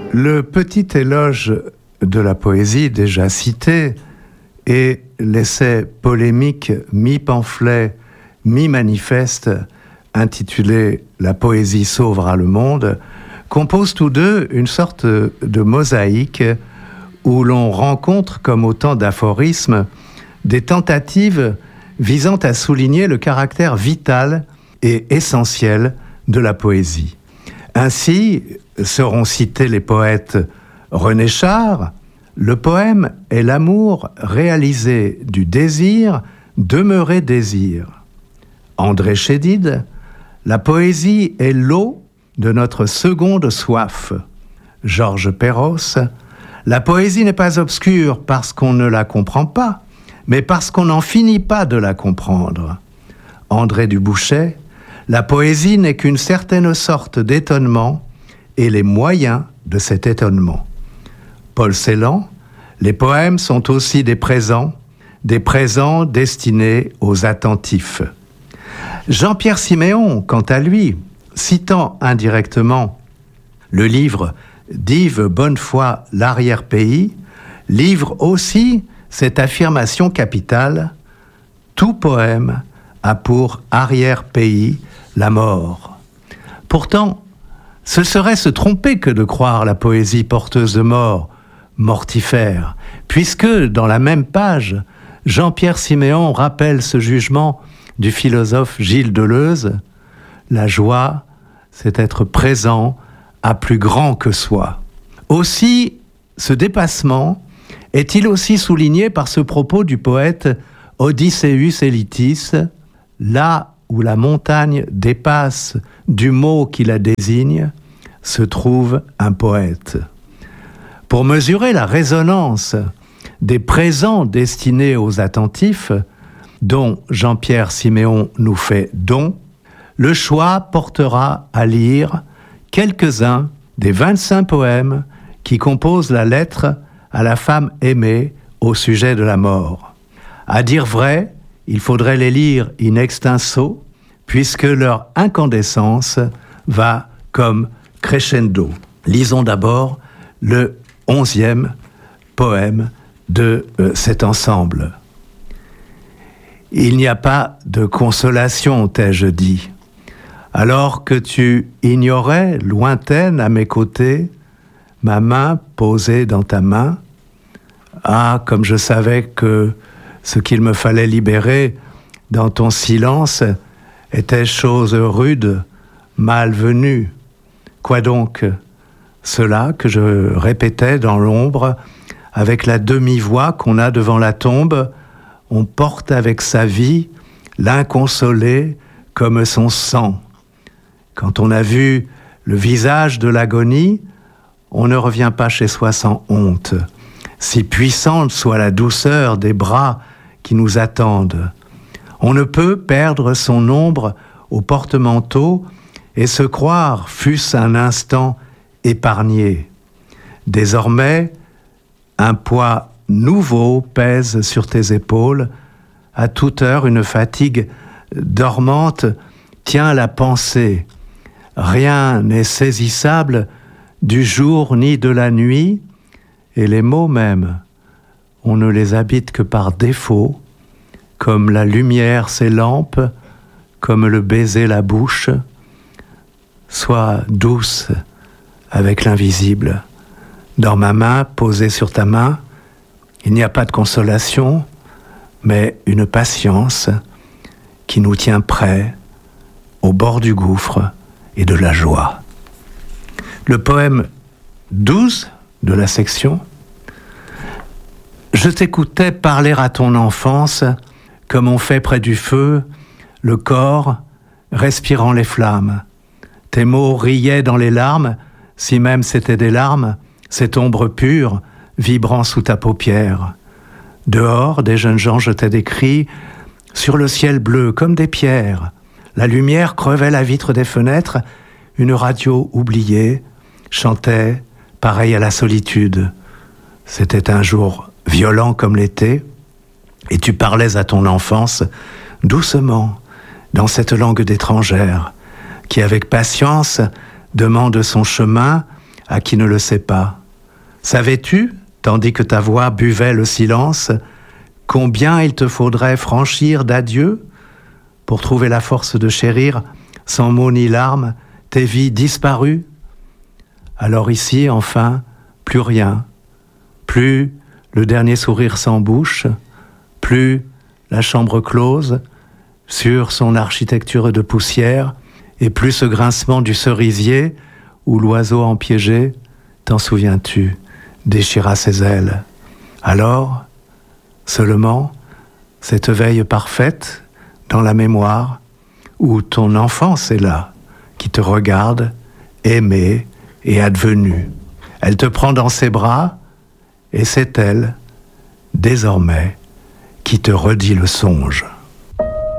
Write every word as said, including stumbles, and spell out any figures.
Le petit éloge de la poésie déjà cité et l'essai polémique mi-pamphlet, mi-manifeste intitulé « La poésie sauvera le monde » composent tous deux une sorte de mosaïque où l'on rencontre, comme autant d'aphorismes, des tentatives visant à souligner le caractère vital et essentiel de la poésie. Ainsi seront cités les poètes René Char. Le poème est l'amour réalisé du désir, demeuré désir. André Chédid, la poésie est l'eau de notre seconde soif. Georges Perros, la poésie n'est pas obscure parce qu'on ne la comprend pas, mais parce qu'on n'en finit pas de la comprendre. André Dubouchet, la poésie n'est qu'une certaine sorte d'étonnement et les moyens de cet étonnement. Paul Celan, les poèmes sont aussi des présents, des présents destinés aux attentifs. Jean-Pierre Siméon, quant à lui, citant indirectement le livre d'Yves Bonnefoy, L'arrière-pays, livre aussi cette affirmation capitale : tout poème a pour arrière-pays la mort. Pourtant, ce serait se tromper que de croire la poésie porteuse de mort, mortifère, puisque dans la même page, Jean-Pierre Siméon rappelle ce jugement du philosophe Gilles Deleuze : la joie, c'est être présent à plus grand que soi. Aussi, ce dépassement est-il aussi souligné par ce propos du poète Odysseus Elitis : là où la montagne dépasse du mot qui la désigne, se trouve un poète. Pour mesurer la résonance des présents destinés aux attentifs, dont Jean-Pierre Siméon nous fait don, le choix portera à lire quelques-uns des vingt-cinq poèmes qui composent la lettre à la femme aimée au sujet de la mort. À dire vrai, il faudrait les lire in extenso, puisque leur incandescence va comme crescendo. Lisons d'abord le onzième poème de euh, cet ensemble. Il n'y a pas de consolation, t'ai-je dit, alors que tu ignorais, lointaine à mes côtés, ma main posée dans ta main. Ah, comme je savais que ce qu'il me fallait libérer dans ton silence était chose rude, malvenue. Quoi donc ? Cela que je répétais dans l'ombre, avec la demi-voix qu'on a devant la tombe, on porte avec sa vie l'inconsolé comme son sang. Quand on a vu le visage de l'agonie, on ne revient pas chez soi sans honte, si puissante soit la douceur des bras qui nous attendent. On ne peut perdre son ombre au porte-manteau et se croire, fût-ce un instant, épargné. Désormais, un poids nouveau pèse sur tes épaules. À toute heure, une fatigue dormante tient la pensée. Rien n'est saisissable du jour ni de la nuit, et les mots même, on ne les habite que par défaut, comme la lumière ses lampes, comme le baiser la bouche. Sois douce avec l'invisible. Dans ma main, posée sur ta main, il n'y a pas de consolation, mais une patience qui nous tient prêts au bord du gouffre et de la joie. Le poème douze de la section. Je t'écoutais parler à ton enfance comme on fait près du feu, le corps respirant les flammes. Tes mots riaient dans les larmes, si même c'étaient des larmes, cette ombre pure vibrant sous ta paupière. Dehors, des jeunes gens jetaient des cris sur le ciel bleu comme des pierres. La lumière crevait la vitre des fenêtres, une radio oubliée chantait pareil à la solitude. C'était un jour violent comme l'été, et tu parlais à ton enfance doucement, dans cette langue d'étrangère, qui avec patience demande son chemin à qui ne le sait pas. Savais-tu, tandis que ta voix buvait le silence, combien il te faudrait franchir d'adieux pour trouver la force de chérir, sans mots ni larmes, tes vies disparues? Alors ici, enfin, plus rien, plus le dernier sourire sans bouche, plus la chambre close sur son architecture de poussière, et plus ce grincement du cerisier où l'oiseau empiégé, t'en souviens-tu, déchira ses ailes. Alors, seulement, cette veille parfaite dans la mémoire, où ton enfance est là, qui te regarde, aimée et advenue. Elle te prend dans ses bras, et c'est elle, désormais, qui te redit le songe.